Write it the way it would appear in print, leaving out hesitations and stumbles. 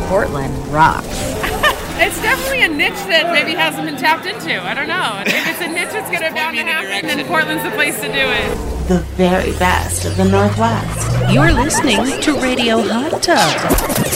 Portland rocks. It's definitely a niche that maybe hasn't been tapped into. I don't know. If it's a niche that's going to bound to happen, then Portland's the place to do it. The very best of the Northwest. You're listening to Radio Hot Tub.